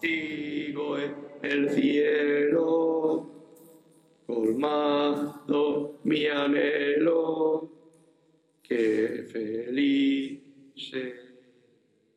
contigo en el cielo, colmado mi anhelo, que feliz seré.